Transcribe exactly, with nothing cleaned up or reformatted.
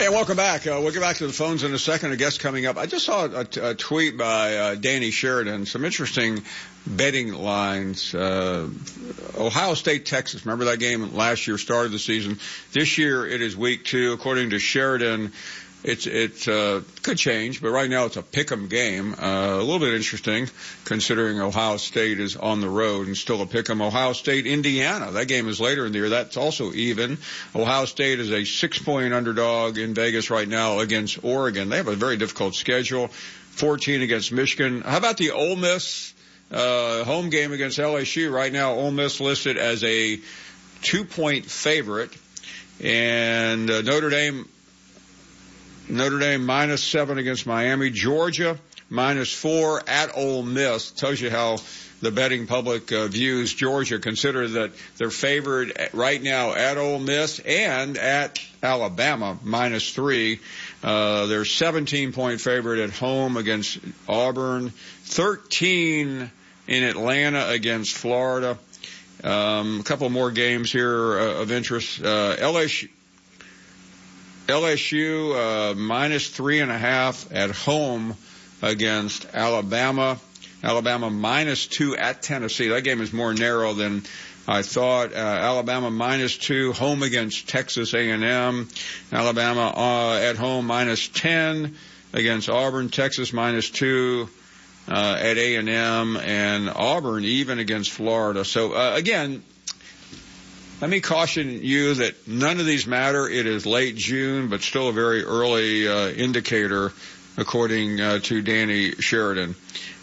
Hey, welcome back. Uh, we'll get back to the phones in a second. A guest coming up. I just saw a, a tweet by uh, Danny Sheridan. Some interesting betting lines. Uh, Ohio State, Texas. Remember that game last year, started the season. This year it is week two. According to Sheridan, it's it uh, could change, but right now it's a pick'em game. Uh, a little bit interesting considering Ohio State is on the road and still a pick'em. Ohio State, Indiana. That game is later in the year. That's also even. Ohio State is a six-point underdog in Vegas right now against Oregon. They have a very difficult schedule. fourteen against Michigan. How about the Ole Miss uh, home game against L S U? Right now, Ole Miss listed as a two-point favorite, and uh, Notre Dame. Notre Dame minus seven against Miami. Georgia minus four at Ole Miss. Tells you how the betting public uh, views Georgia. Consider that they're favored right now at Ole Miss and at Alabama minus three. Uh, they're seventeen-point favorite at home against Auburn. thirteen in Atlanta against Florida. Um, a couple more games here uh, of interest. Uh, L S U. L S U uh, minus three and a half at home against Alabama. Alabama minus two at Tennessee. That game is more narrow than I thought. Uh, Alabama minus two home against Texas A and M. Alabama uh, at home minus ten against Auburn. Texas minus two uh, at A and M, and Auburn even against Florida. So uh, again. Let me caution you that none of these matter. It is late June, but still a very early uh, indicator, according uh, to Danny Sheridan.